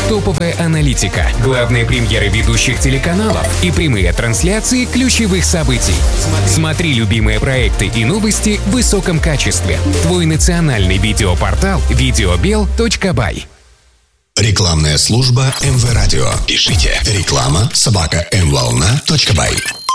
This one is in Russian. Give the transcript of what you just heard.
топовая аналитика, главные премьеры ведущих телеканалов и прямые трансляции ключевых событий. Смотри любимые проекты и новости в высоком качестве. Твой национальный видеопортал videobel.by. Рекламная служба МВ Радио. Пишите реклама@mvolna.by.